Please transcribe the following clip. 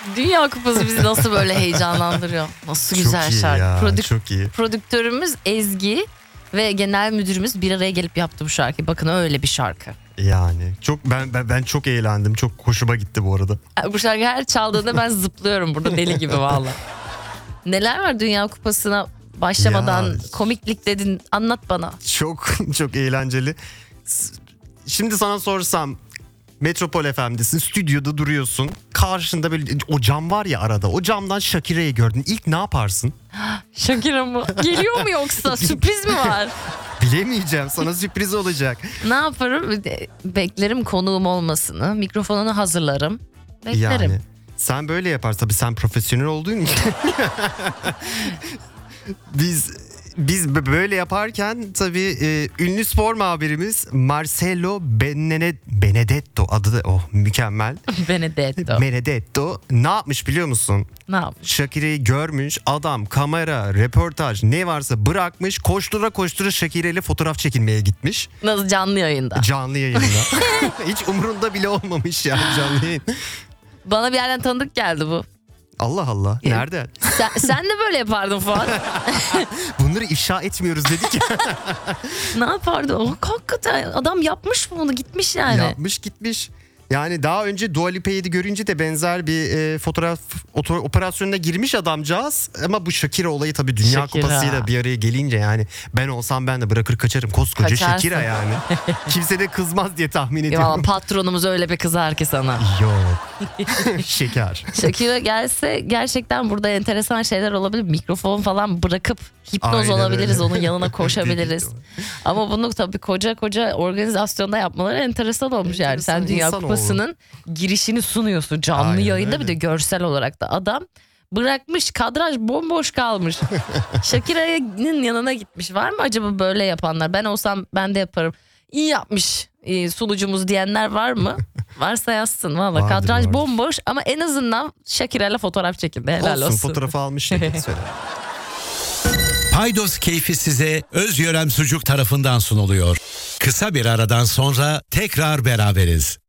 Dünya Kupası bizi nasıl böyle heyecanlandırıyor. Nasıl Çok güzel iyi şarkı. ya, çok iyi. Prodüktörümüz Ezgi ve genel müdürümüz bir araya gelip yaptı bu şarkıyı. Bakın öyle bir şarkı. Yani çok ben çok eğlendim. Çok hoşuma gitti bu arada. Bu şarkı her çaldığında ben zıplıyorum burada deli gibi valla. Neler var Dünya Kupası'na başlamadan Ya. komiklik dedin, anlat bana. Çok çok eğlenceli. Şimdi sana sorsam, Metropol FM'desin, stüdyoda duruyorsun. Karşında böyle o cam var ya arada. O camdan Shakira'yı gördün. İlk ne yaparsın? Shakira mı? Geliyor mu yoksa? Sürpriz mi var? Bilemeyeceğim. Sana sürpriz olacak. Ne yaparım? Beklerim konuğum olmasını. Mikrofonunu hazırlarım. Beklerim. Yani sen böyle yaparsın. Tabii sen profesyonel olduğun için. Biz böyle yaparken tabii ünlü spor muhabirimiz Marcelo Benedetto, adı da mükemmel. Benedetto ne yapmış biliyor musun? Ne yapmış? Shakira'yı görmüş adam, kamera, röportaj ne varsa bırakmış, koştura koştura Shakira ile fotoğraf çekilmeye gitmiş. Nasıl, canlı yayında? Canlı yayında. Hiç umurunda bile olmamış yani canlı yayın. Bana bir yerden tanıdık geldi bu. Allah Allah. Nereden? Sen de böyle yapardın Fuat. Bunları ifşa etmiyoruz dedik ya. Ne yapardı? Hakikaten adam yapmış mı onu, gitmiş yani. Yapmış gitmiş. Yani daha önce Dua Lipa'yı görünce de benzer bir fotoğraf operasyonuna girmiş adamcağız. Ama bu Shakira olayı tabii Dünya Shakira. Kupası'yla bir araya gelince yani ben olsam ben de bırakır kaçarım. Koskoca Kaçarsın. Shakira yani. Kimse de kızmaz diye tahmin Ya ediyorum. vallahi patronumuz öyle bir kızar ki sana. Yok. Şeker. Shakira gelse gerçekten burada enteresan şeyler olabilir. Mikrofon falan bırakıp hipnoz Aynen olabiliriz. öyle. Onun yanına koşabiliriz. Ama bunu tabii koca organizasyonda yapmaları enteresan olmuş yani. Sen Enteresan, Dünya insanoğlu. Kupası'nın girişini sunuyorsun canlı Aynen yayında, öyle. bir de görsel olarak da adam bırakmış, kadraj bomboş kalmış. Shakira'nın yanına gitmiş. Var mı acaba böyle yapanlar? Ben olsam ben de yaparım. İyi yapmış sunucumuz diyenler var mı? Varsa yazsın valla. Vardır, Kadraj vardır. bomboş ama en azından Shakira'yla fotoğraf çekildi. Helal olsun. Fotoğrafı almış şekilde söyle. Paydos keyfi size Özgören Sucuk tarafından sunuluyor. Kısa bir aradan sonra tekrar beraberiz.